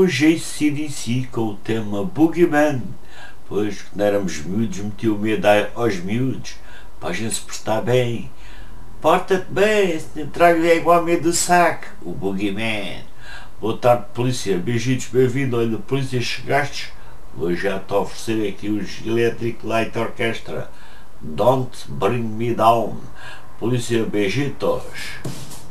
os AC/DC com o tema Boogeyman, pois quando éramos miúdos metia o medo aos miúdos, para a gente se prestar bem. Porta-te bem, se trago é igual ao medo do saco, o Boogeyman. Boa tarde, polícia, beijitos, bem-vindo. Olha, polícia, chegastes? Vou já te oferecer aqui os Electric Light Orchestra, Don't Bring Me Down. Polícia, beijitos.